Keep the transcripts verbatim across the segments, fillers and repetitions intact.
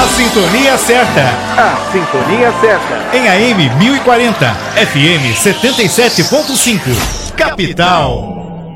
A sintonia certa. A sintonia certa. Em A M mil e quarenta, F M setenta e sete ponto cinco. Capital.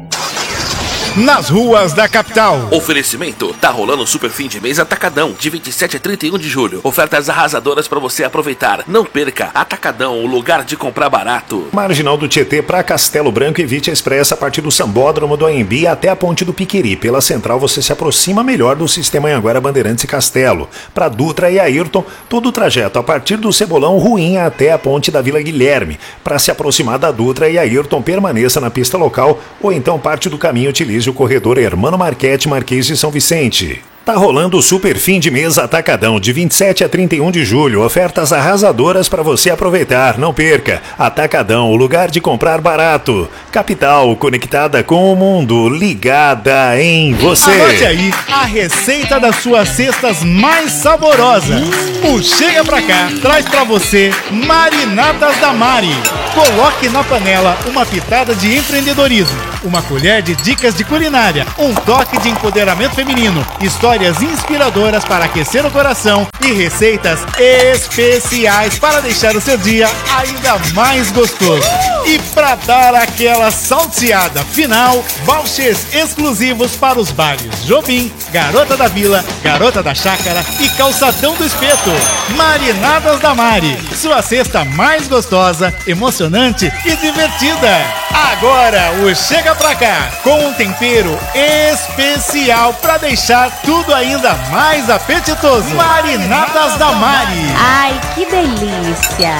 Nas ruas da capital. Oferecimento, tá rolando o super fim de mês Atacadão, de vinte e sete a trinta e um de julho. Ofertas arrasadoras pra você aproveitar. Não perca, Atacadão, o lugar de comprar barato. Marginal do Tietê para Castelo Branco e Vite Expressa a partir do Sambódromo do Anhembi até a Ponte do Piquiri. Pela Central você se aproxima melhor do sistema Anhanguera Bandeirantes e Castelo. Para Dutra e Ayrton, todo o trajeto a partir do Cebolão Ruinha até a Ponte da Vila Guilherme. Para se aproximar da Dutra e Ayrton, permaneça na pista local ou então parte do caminho utilize o corredor Hermano Marquete, Marquês de São Vicente. Tá rolando o super fim de mês Atacadão, de vinte e sete a trinta e um de julho. Ofertas arrasadoras para você aproveitar. Não perca. Atacadão, o lugar de comprar barato. Capital, conectada com o mundo, ligada em você. Anote aí a receita das suas cestas mais saborosas. O Chega Pra Cá traz pra você marinatas da Mari. Coloque na panela uma pitada de empreendedorismo, uma colher de dicas de culinária, um toque de empoderamento feminino, histórias inspiradoras para aquecer o coração e receitas especiais para deixar o seu dia ainda mais gostoso. E para dar aquela salteada final, vouchers exclusivos para os bares Jobim, Garota da Vila, Garota da Chácara e Calçadão do Espeto. Marinadas da Mari, sua cesta mais gostosa, emocionante e divertida. Agora o Chega Pra Cá, com um tempero especial para deixar tudo ainda mais apetitoso. Marinadas da Mari. Ai, que delícia!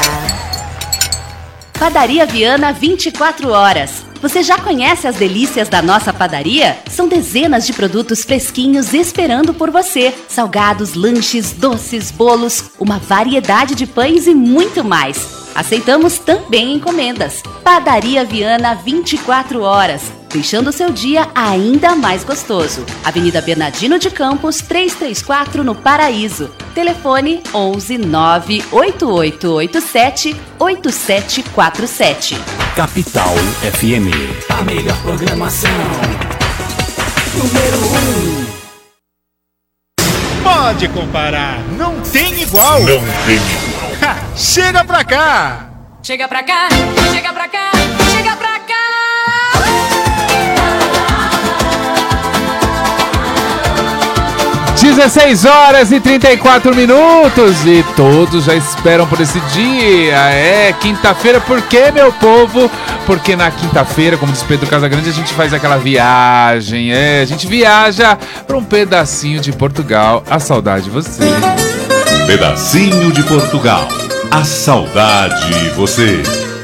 Padaria Viana vinte e quatro horas. Você já conhece as delícias da nossa padaria? São dezenas de produtos fresquinhos esperando por você. Salgados, lanches, doces, bolos, uma variedade de pães e muito mais. Aceitamos também encomendas. Padaria Viana vinte e quatro horas, deixando o seu dia ainda mais gostoso. Avenida Bernardino de Campos, trezentos e trinta e quatro, no Paraíso. Telefone onze nove oito oito oito sete oito sete quatro sete. Capital F M, a melhor programação. Número um. Pode comparar, não tem igual. Não tem igual. Ha, chega pra cá. Chega pra cá, chega pra cá, chega pra cá. dezesseis horas e trinta e quatro minutos e todos já esperam por esse dia. É quinta-feira, por quê, meu povo? Porque na quinta-feira, como diz Pedro Casagrande, a gente faz aquela viagem. É, a gente viaja para um pedacinho de Portugal. A saudade de você. Pedacinho de Portugal. A saudade de você.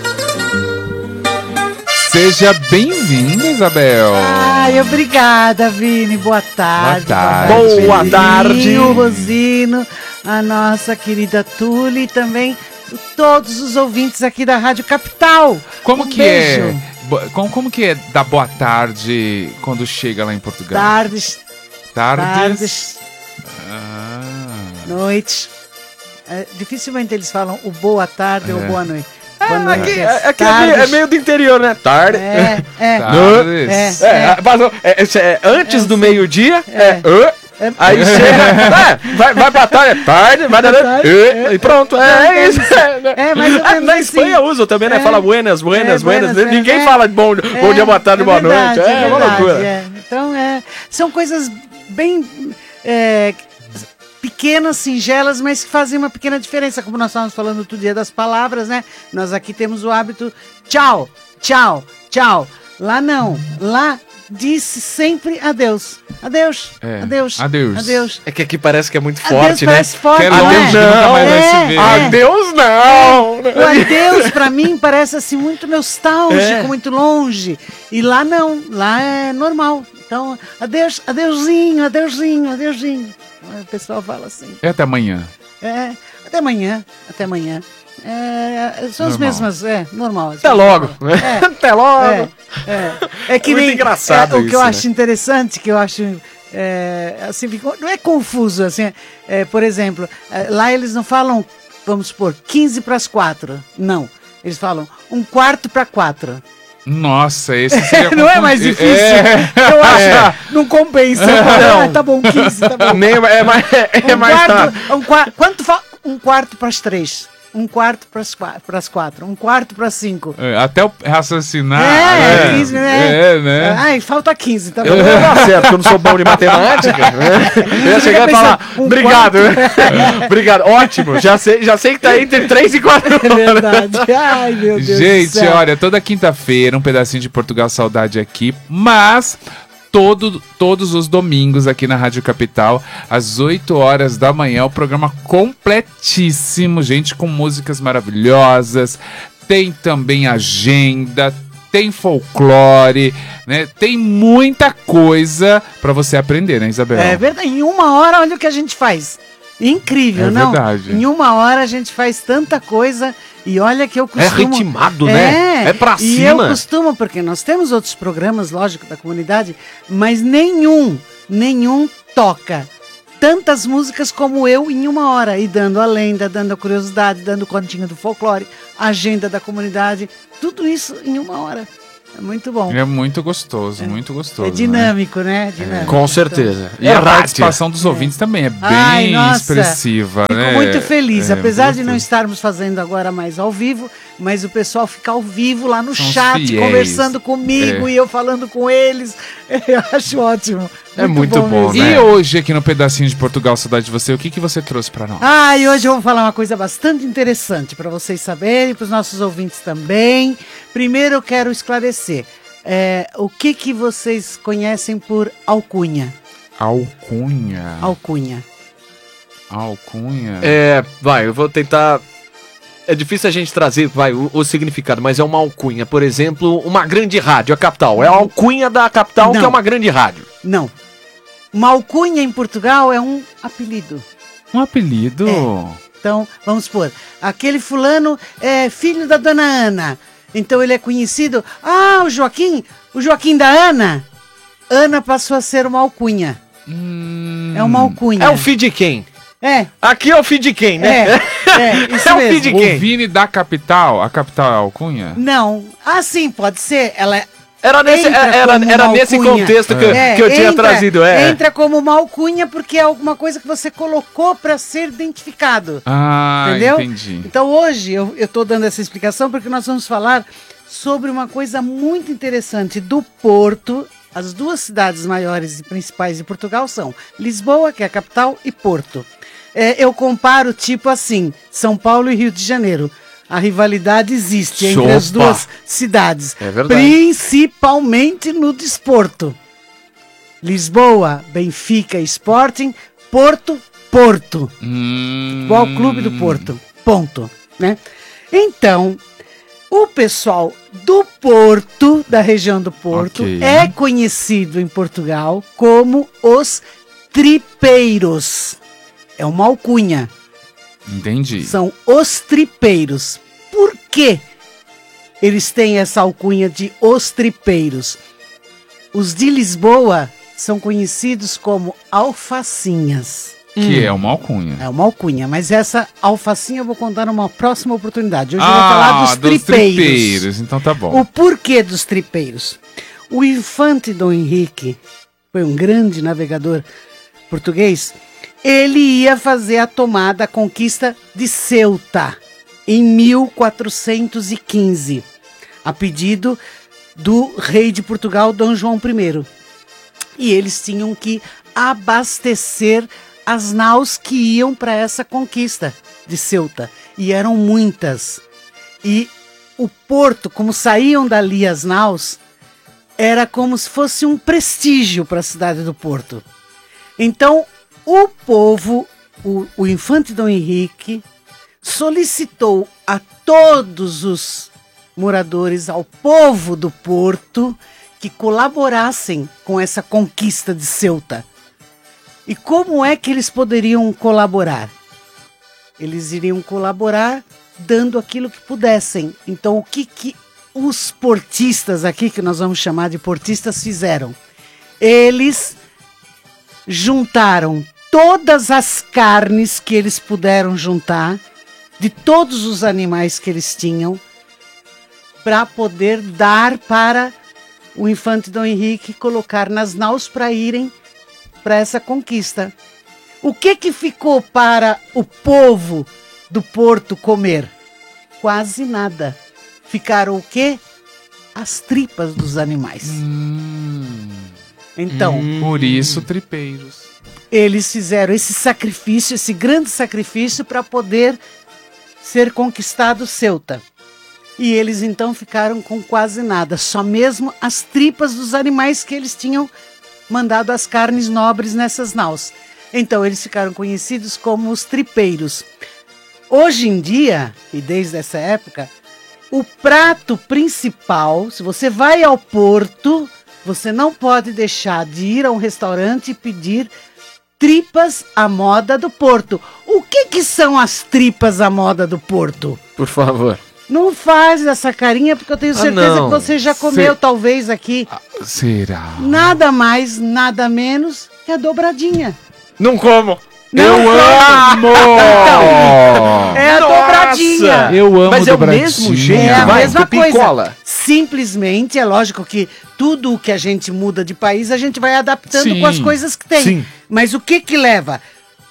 Seja bem-vinda, Isabel. Ai, obrigada, Vini. Boa tarde. Boa tarde. Boa tarde. O Rosino, a nossa querida Tuli e também todos os ouvintes aqui da Rádio Capital. Como um que beijo. é? Como, como que é dar boa tarde quando chega lá em Portugal? Tardes. Tardes. Tardes. Ah. Noites. É, dificilmente eles falam o boa tarde É. ou boa noite. É, aqui, é, aqui é, meio, é meio do interior, né? Tarde. É, é. Tardes. É, É, é. mas, é, é, é, antes É, do sim. meio-dia, é. É. "Ã", É. aí chega, é, vai, vai pra tarde, é tarde, vai dar. Tarde, "Ã", e pronto, é, é isso. É, mais ou Ah, menos na assim. Espanha usa também, né? É. Fala buenas, buenas, É, buenas. buenas, Ninguém é. fala bom, bom dia, boa tarde, é boa verdade, noite. É, é uma verdade, loucura. é. Então, é, são coisas bem é, pequenas, singelas, mas que fazem uma pequena diferença. Como nós estávamos falando outro dia das palavras, né? Nós aqui temos o hábito tchau, tchau, tchau. Lá não. Lá disse sempre adeus. Adeus, É. adeus, Adeus. adeus. É que aqui parece que é muito Adeus forte, né? parece forte, Que é não longe, é? que nunca mais vai se ver. É, é. Adeus não! O adeus pra mim parece assim muito nostálgico, É. muito longe. E lá não, lá é normal. Então, adeus, adeusinho, adeusinho, adeusinho. O pessoal fala assim. É até amanhã. É, até amanhã, até amanhã. É, são as Normal. mesmas, é, normal. Até logo. É. Até logo. É, é. É que Muito nem engraçado é, o que isso, eu né? acho interessante, que eu acho é, assim, ficou- não é confuso assim. É, por exemplo, é, lá eles não falam, vamos supor, quinze para as quatro. Não, eles falam um quarto para quatro. Nossa, esse seria... Não é mais difícil? É. Eu acho É. que não compensa. Não. Ah, tá bom, quinze, tá bom. Nem, é mais, é Um mais quarto, tá. um quarto, quanto fa... Um quarto para as três. Um quarto para as quatro. Um quarto para cinco. É, até o raciocinar... É, né? quinze, né? É, né? Ai, falta quinze, tá bom. Eu não ia dar certo, porque eu não sou bom de matemática. Né? Eu ia chegar e falar, Um obrigado. Obrigado, ótimo. Já sei, já sei que tá entre três e quatro É verdade. Ai, meu Deus Gente, do céu. olha, toda quinta-feira um pedacinho de Portugal Saudade aqui, mas todo, todos os domingos aqui na Rádio Capital, às oito horas da manhã, o programa completíssimo, gente, com músicas maravilhosas, tem também agenda, tem folclore, né? Tem muita coisa pra você aprender, né, Isabel? É verdade. Em uma hora, olha o que a gente faz. Incrível, É não? verdade. Em uma hora a gente faz tanta coisa e olha que eu costumo... É ritmado, né? É pra e cima. eu costumo, porque nós temos outros programas, lógico, da comunidade, mas nenhum, nenhum toca tantas músicas como eu em uma hora. E dando a lenda, dando a curiosidade, dando o continho do folclore, agenda da comunidade, tudo isso em uma hora. É muito bom. É muito gostoso, muito gostoso. É dinâmico, né? Dinâmico. Com certeza. E É a rádio. participação dos ouvintes também é bem Ai, nossa, expressiva, Fico né? muito feliz, É, apesar muito de não gostoso. estarmos fazendo agora mais ao vivo, mas o pessoal fica ao vivo lá no São os chat, fiéis. conversando comigo É. e eu falando com eles. Eu acho ótimo. É muito bom, mesmo. né? E hoje aqui no Pedacinho de Portugal Saudade de Você, o que, que você trouxe pra nós? Ah, e hoje eu vou falar uma coisa bastante interessante para vocês saberem, para os nossos ouvintes também. Primeiro eu quero esclarecer é, o que, que vocês conhecem por alcunha. Alcunha. Alcunha. Alcunha. É, vai, eu vou tentar. É difícil a gente trazer, vai, o, o significado, mas é uma alcunha. Por exemplo, uma grande rádio, a capital. É a alcunha da capital, Não. que é uma grande rádio. Não. Uma alcunha em Portugal é um apelido. Um apelido? Então, vamos supor, aquele fulano é filho da dona Ana. Então ele é conhecido. Ah, o Joaquim, o Joaquim da Ana. Ana passou a ser uma alcunha. Hum, É uma alcunha. É o filho de quem? É, Aqui é o filho de quem, né? é, é, isso É o mesmo. filho de O quem? Vini da capital, a capital é Alcunha? Não, ah, sim, pode ser. Ela é- Era nesse, entra era, como era uma nesse alcunha. contexto que, É, que eu tinha entra- trazido, é. Entra como uma alcunha porque é alguma coisa que você colocou para ser identificado. Ah, Entendeu? entendi. Então hoje eu estou dando essa explicação porque nós vamos falar sobre uma coisa muito interessante do Porto. As duas cidades maiores e principais de Portugal são Lisboa, que é a capital, e Porto. É, eu comparo tipo assim, São Paulo e Rio de Janeiro. A rivalidade existe entre Opa! as duas cidades, É verdade. principalmente no desporto. Lisboa, Benfica, Sporting, Porto, Porto. Hum, Futebol Clube do Porto. Ponto. Né? Então, o pessoal do Porto, da região do Porto, Ok. é conhecido em Portugal como os tripeiros. É uma alcunha. Entendi. São os tripeiros. Por que eles têm essa alcunha de os tripeiros? Os de Lisboa são conhecidos como alfacinhas. Que é uma alcunha. É uma alcunha, mas essa alfacinha eu vou contar numa próxima oportunidade. Hoje eu ah, vou falar dos tripeiros. tripeiros. Então tá bom. O porquê dos tripeiros? O infante Dom Henrique foi um grande navegador português. Ele ia fazer a tomada, a conquista de Ceuta em mil quatrocentos e quinze, a pedido do rei de Portugal, Dom João I. E eles tinham que abastecer as naus que iam para essa conquista de Ceuta. E eram muitas. E o porto, como saíam dali as naus, era como se fosse um prestígio para a cidade do Porto. Então, o povo, o, o infante Dom Henrique, solicitou a todos os moradores, ao povo do Porto, que colaborassem com essa conquista de Ceuta. E como é que eles poderiam colaborar? Eles iriam colaborar dando aquilo que pudessem. Então, o que, que os portistas aqui, que nós vamos chamar de portistas, fizeram? Eles juntaram todas as carnes que eles puderam juntar, de todos os animais que eles tinham, para poder dar para o infante Dom Henrique colocar nas naus para irem para essa conquista. O que que ficou para o povo do Porto comer? Quase nada. Ficaram o quê? As tripas dos animais. Hum. Então, hum. Por isso, tripeiros. Eles fizeram esse sacrifício, esse grande sacrifício para poder ser conquistado Ceuta. E eles então ficaram com quase nada, só mesmo as tripas dos animais que eles tinham mandado as carnes nobres nessas naus. Então eles ficaram conhecidos como os tripeiros. Hoje em dia, e desde essa época, o prato principal, se você vai ao Porto, você não pode deixar de ir a um restaurante e pedir tripas à moda do Porto. O que que são as tripas à moda do Porto? Por favor. Não faz essa carinha, porque eu tenho certeza ah, que você já comeu, Se... talvez, aqui. Ah, será? Nada mais, nada menos que a dobradinha. Não como. Não eu como. amo! Então, é a Nossa! dobradinha. Eu amo Mas dobradinha. é o mesmo jeito, É a vai, mesma tu picola. coisa. Simplesmente, é lógico que tudo o que a gente muda de país, a gente vai adaptando Sim. com as coisas que tem. Sim. Mas o que que leva?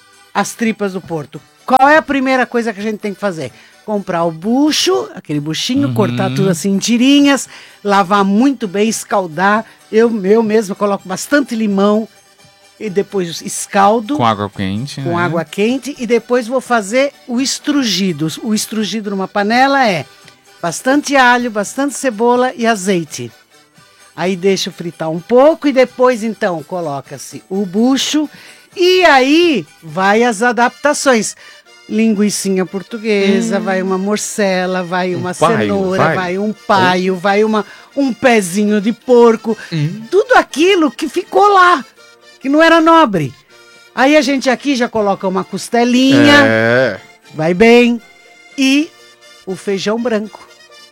As tripas do Porto. Qual é a primeira coisa que a gente tem que fazer? Comprar o bucho, aquele buchinho, Uhum. cortar tudo assim em tirinhas, lavar muito bem, escaldar. Eu, eu mesmo coloco bastante limão e depois escaldo. Com água quente, Com né? água quente e depois vou fazer o estrugido. O estrugido numa panela é bastante alho, bastante cebola e azeite. Aí deixa fritar um pouco e depois então coloca-se o bucho e aí vai as adaptações. Linguicinha portuguesa, hum. vai uma morcela, vai uma um paio, cenoura, vai. vai um paio, vai uma, um pezinho de porco. Hum. Tudo aquilo que ficou lá, que não era nobre. Aí a gente aqui já coloca uma costelinha, é. vai bem, e o feijão branco.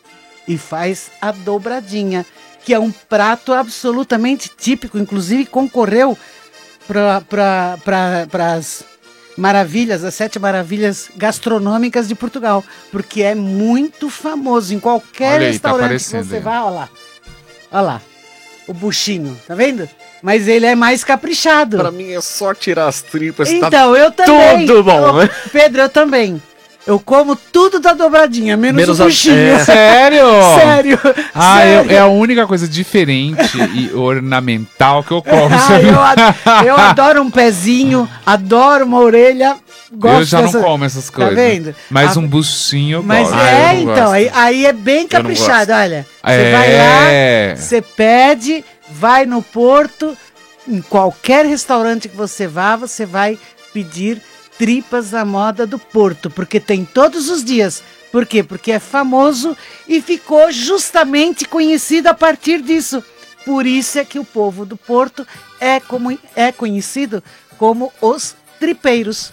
E faz a dobradinha, que é um prato absolutamente típico, inclusive concorreu para pra, pra, as maravilhas, as sete maravilhas gastronômicas de Portugal, porque é muito famoso em qualquer Olha aí, restaurante tá que você aí. vá, olha lá, olha lá, o buchinho, tá vendo? Mas ele é mais caprichado. Pra mim é só tirar as tripas. Então, tá eu também. Tudo bom, né? Pedro, eu também. Eu como tudo da dobradinha, menos, menos o buchinho. A... É. Sério? Sério. Ah, sério. Eu, é a única coisa diferente e ornamental que eu como. Ah, eu, ad eu adoro um pezinho, adoro uma orelha. Gosto eu já dessa... não como essas coisas. Tá vendo? Mas a... um buchinho eu Mas gosto. é, ah, então, aí, aí é bem caprichado, olha. Você é... vai lá, você pede, vai no Porto, em qualquer restaurante que você vá, você vai pedir tripas à moda do Porto, porque tem todos os dias. Por quê? Porque é famoso e ficou justamente conhecido a partir disso. Por isso é que o povo do Porto é, como, é conhecido como os tripeiros.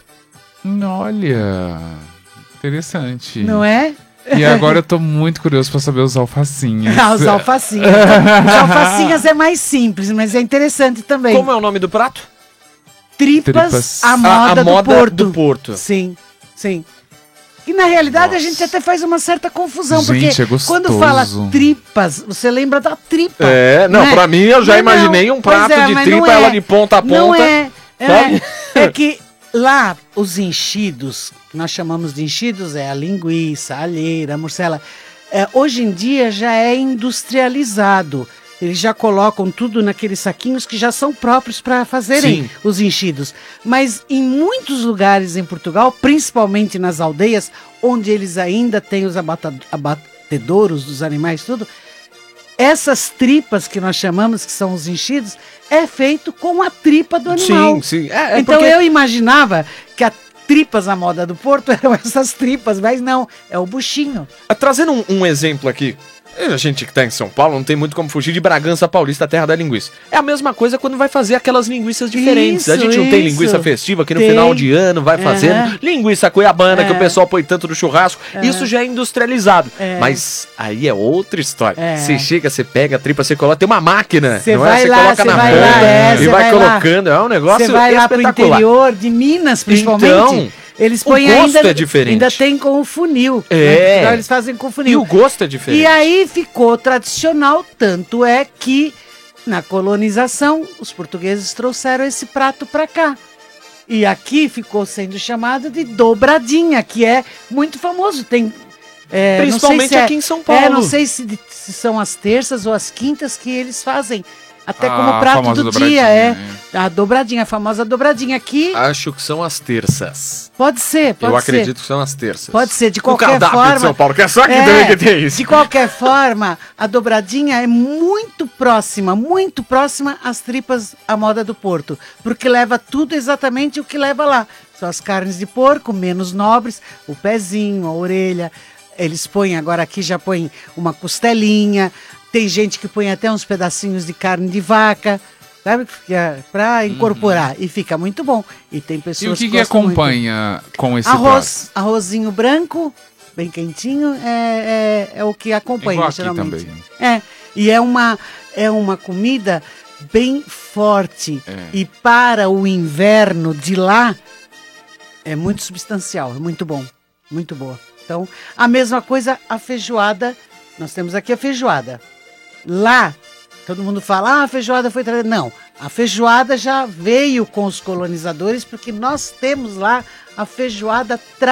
Olha, interessante. Não é? E agora eu tô muito curioso pra saber os alfacinhas. Ah, os alfacinhas. Os alfacinhas é mais simples, mas é interessante também. Como é o nome do prato? Tripas, Tripas. à moda, a, a do, moda Porto. do Porto. Sim, sim. E na realidade Nossa. a gente até faz uma certa confusão, Gente, porque é gostoso. quando fala tripas, você lembra da tripa. É, não, né? pra mim eu já Não, imaginei não. um prato Pois é, de mas tripa, não é. ela de ponta a ponta. Não é, é, sabe? é que lá os enchidos, que nós chamamos de enchidos, é a linguiça, a alheira, a morcela, é, hoje em dia já é industrializado. Eles já colocam tudo naqueles saquinhos que já são próprios para fazerem Sim. os enchidos. Mas em muitos lugares em Portugal, principalmente nas aldeias, onde eles ainda têm os abata- abatedouros dos animais, tudo, essas tripas que nós chamamos, que são os enchidos, é feito com a tripa do animal. Sim, sim. É, é então porque... eu imaginava que a tripas à moda do Porto eram essas tripas, mas não, é o buchinho. Trazendo um, um exemplo aqui, a gente que tá em São Paulo não tem muito como fugir de Bragança Paulista, terra da linguiça. É a mesma coisa quando vai fazer aquelas linguiças diferentes. Isso, a gente não tem isso. linguiça festiva que no Tem. final de ano vai fazendo. É. Linguiça cuiabana, É. que o pessoal põe tanto no churrasco. É. Isso já é industrializado. É. Mas aí é outra história. É. Você chega, você pega a tripa, você coloca, tem uma máquina. Você não vai é? Você lá, coloca você na vai mão lá, é, e você vai, vai lá. colocando. É um negócio Você vai lá pro espetacular. interior de Minas, principalmente. Então, Eles O põem gosto ainda, é diferente. ainda tem com o funil. É. Né? Então eles fazem com funil. E o gosto é diferente. E aí ficou tradicional, tanto é que na colonização os portugueses trouxeram esse prato para cá. E aqui ficou sendo chamado de dobradinha, que é muito famoso. Tem é, Principalmente não sei se é- aqui em São Paulo. É, não sei se, se são as terças ou as quintas que eles fazem. Até Ah, como a prato famosa do dobradinha, dia, é. A dobradinha, a famosa dobradinha. Aqui Acho que são as terças. pode ser, pode Eu ser. acredito que são as terças. Pode ser, de O qualquer cardápio forma. de São Paulo, que é só aqui É, também que tem isso. De qualquer forma, a dobradinha é muito próxima, muito próxima às tripas à moda do Porto, porque leva tudo exatamente o que leva lá. São as carnes de porco, menos nobres, o pezinho, a orelha. Eles põem, agora aqui já põem uma costelinha, tem gente que põe até uns pedacinhos de carne de vaca, sabe? Para incorporar. E fica muito bom. E tem pessoas E o que, que gostam muito. acompanha com esse Arroz, arrozinho branco, bem quentinho, é, é, é o que acompanha, Igual aqui geralmente. também. É, e é uma, é uma comida bem forte. É. E para o inverno de lá, é muito substancial, é muito bom, muito boa. Então, a mesma coisa, a feijoada, nós temos aqui a feijoada. Lá, todo mundo fala, ah, a feijoada foi trazida. Não, a feijoada já veio com os colonizadores, porque nós temos lá a feijoada tradicional.